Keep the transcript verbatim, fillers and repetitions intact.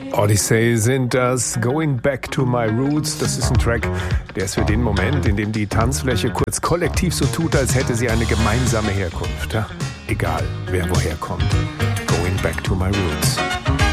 Odyssey sind das, Going Back to My Roots. Das ist ein Track, der ist für den Moment, in dem die Tanzfläche kurz kollektiv so tut, als hätte sie eine gemeinsame Herkunft. Ja? Egal, wer woher kommt. Going Back to My Roots.